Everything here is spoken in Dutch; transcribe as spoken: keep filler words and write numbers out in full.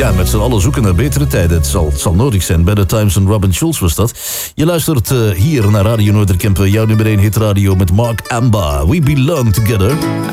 Ja, met z'n allen zoeken naar betere tijden. Het zal, het zal nodig zijn. Better Times en Robin Schulz was dat. Je luistert uh, hier naar Radio Noorderkempen. Jouw nummer één hit radio met Mark Amba. We belong together.